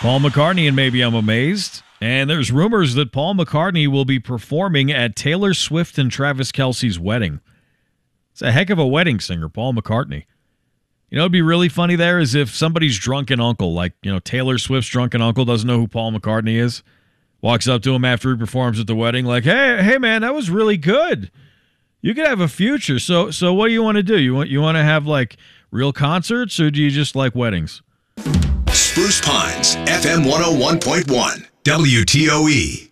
Paul McCartney and Maybe I'm Amazed. And there's rumors that Paul McCartney will be performing at Taylor Swift and Travis Kelce's wedding. It's a heck of a wedding singer, Paul McCartney. You know, it'd be really funny there is if somebody's drunken uncle, like, you know, Taylor Swift's drunken uncle doesn't know who Paul McCartney is, walks up to him after he performs at the wedding like, hey man, that was really good. You could have a future. So what do you want to do? You want to have like real concerts, or do you just like weddings? Spruce Pines, FM 101.1, WTOE.